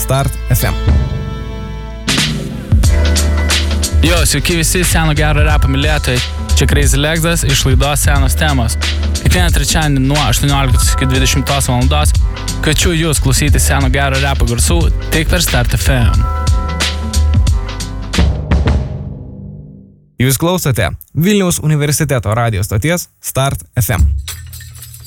Start FM. Jo, sveiki visi seno gero repo mylėtojai. Čia Crazy Legsas iš laidos Senos temos. Kiekvieną trečiadienį nuo 18 iki 20 valandos kviečiu jūs klausyti seno gero repo garsų tik per Start FM. Jūs klausote Vilniaus universiteto radijo stoties Start FM.